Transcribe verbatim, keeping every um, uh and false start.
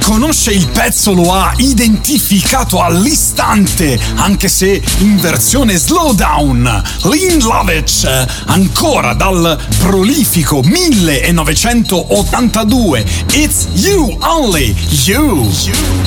conosce il pezzo, lo ha identificato all'istante, anche se in versione slowdown. Lynn Lovitch, ancora dal prolifico millenovecentottantadue, It's You Only You.